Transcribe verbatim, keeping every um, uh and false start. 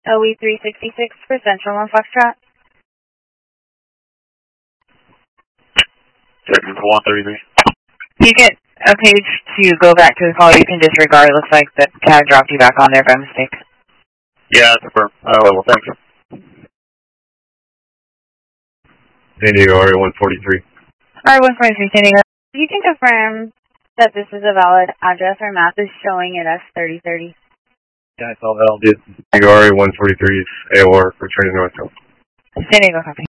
O E three sixty-six for Central one Foxtrot. one thirty-three. You get a page to go back to the call. You can disregard. It looks like the tab dropped you back on there by mistake. Yeah, that's confirmed. Uh, well, thanks. San Diego R A one forty-three. R A one forty-three, San Diego. You can confirm that this is a valid address. Our map is showing it as thirty thirty. Yeah, I saw that. San Diego R A one forty-three is A O R returning north. San Diego, copy.